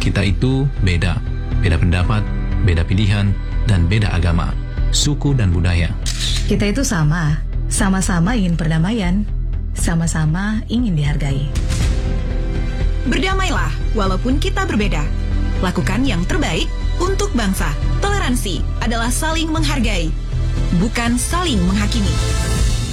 Kita itu beda. Beda pendapat, beda pilihan, dan beda agama, suku dan budaya. Kita itu sama. Sama-sama ingin perdamaian. Sama-sama ingin dihargai. Berdamailah walaupun kita berbeda. Lakukan yang terbaik untuk bangsa. Toleransi adalah saling menghargai, bukan saling menghakimi.